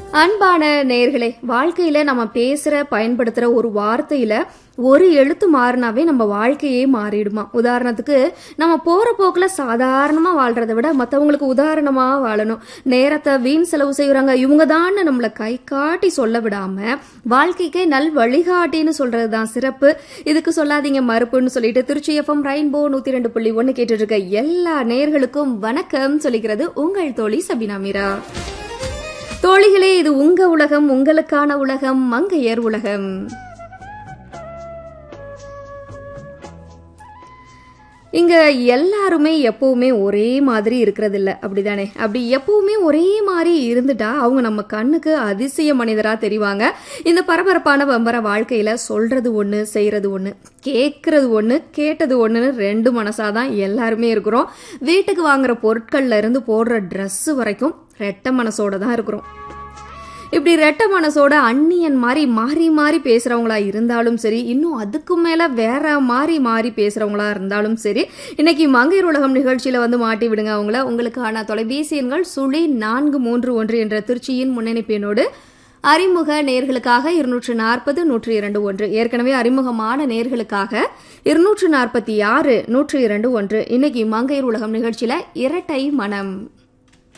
அன்பான நேயர்களே, வாழ்க்கையில நம்ம பேசுற பயன்படுத்துற ஒரு வார்த்தையில ஒரு எழுத்து மாறினாவே நம்ம வாழ்க்கையே மாறிடுமா. உதாரணத்துக்கு, நம்ம போற போக்குல சாதாரணமா வாழ்றதை விட மத்தவங்களுக்கு உதாரணமா வாழணும். நேரத்தை வீண் செலவு செய்யறாங்க இவங்க தான் நம்மள கை காட்டி சொல்ல விடாம வாழ்க்கைக்கே நல் வழிகாட்டின்னு சொல்றதுதான் சிறப்பு. இதுக்கு சொல்லாதீங்க மறுப்புன்னு சொல்லிட்டு திருச்சி FM ரெயின்போ 102.1 கேட்டுட்டு இருக்க எல்லா நேயர்களுக்கும் வணக்கம் சொல்லிக்கிறது உங்கள் தோழி சபினா மீரா. தோழிகளே, இது உங்க உலகம், உங்களுக்கான உலகம், மங்கையர் உலகம். இங்க எல்லாருமே எப்பவுமே ஒரே மாதிரி இருக்கிறது இல்ல, அப்படிதானே? அப்படி எப்பவுமே ஒரே மாதிரி இருந்துட்டா அவங்க நம்ம கண்ணுக்கு அதிசய மனிதரா தெரிவாங்க. இந்த பரபரப்பான பம்பர வாழ்க்கையில சொல்றது ஒண்ணு, செய்யறது ஒண்ணு, கேட்கறது ஒண்ணு, கேட்டது ஒண்ணுன்னு ரெண்டு மனசாதான் எல்லாருமே இருக்கிறோம். வீட்டுக்கு வாங்குற பொருட்கள்ல இருந்து போடுற ட்ரெஸ் வரைக்கும் ரெட்ட மனசோட தான் இருக்கிறோம். இப்படி ரெட்ட மனசோட அந்நியன் மாதிரி மாறி மாறி பேசுறவங்களா இருந்தாலும் சரி, இன்னும் அதுக்கு மேல வேற மாறி மாறி பேசுறவங்களா இருந்தாலும் சரி, இன்னைக்கு மங்கையர் உலகம் நிகழ்ச்சியில வந்து மாட்டி விடுங்க அவங்கள. உங்களுக்கான தொலைபேசி எண்கள் 0431 என்ற திருச்சியின் முன்னணிப்பு எண்ணோடு அறிமுக நேர்களுக்காக 240 102 ஏற்கனவே அறிமுகமான நேர்களுக்காக 246 102. இன்னைக்கு மங்கையர் உலகம் நிகழ்ச்சியில இரட்டை மனம்.